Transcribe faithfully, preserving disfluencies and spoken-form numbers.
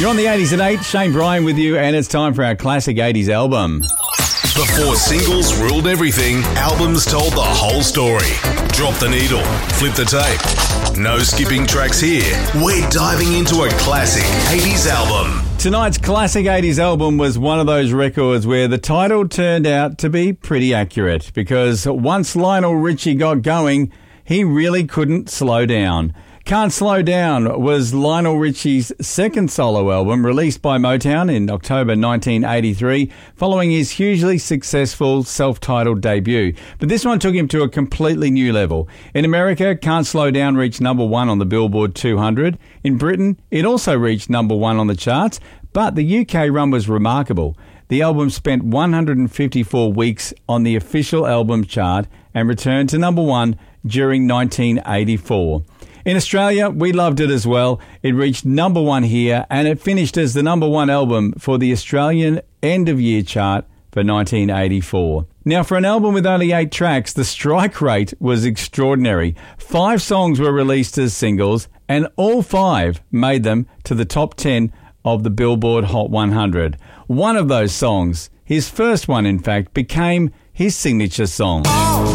You're on the eighties at eight. Shane Bryan with you, and it's time for our classic eighties album. Before singles ruled everything, albums told the whole story. Drop the needle, flip the tape. No skipping tracks here. We're diving into a classic eighties album. Tonight's classic eighties album was one of those records where the title turned out to be pretty accurate, because once Lionel Richie got going, he really couldn't slow down. Can't Slow Down was Lionel Richie's second solo album, released by Motown in October nineteen eighty-three, following his hugely successful self-titled debut. But this one took him to a completely new level. In America, Can't Slow Down reached number one on the Billboard two hundred. In Britain, it also reached number one on the charts, but the U K run was remarkable. The album spent one hundred fifty-four weeks on the official album chart and returned to number one during nineteen eighty-four. In Australia, we loved it as well. It reached number one here, and it finished as the number one album for the Australian end-of-year chart for nineteen eighty-four. Now, for an album with only eight tracks, the strike rate was extraordinary. Five songs were released as singles, and all five made them to the top ten of the Billboard Hot one hundred. One of those songs, his first one in fact, became his signature song. All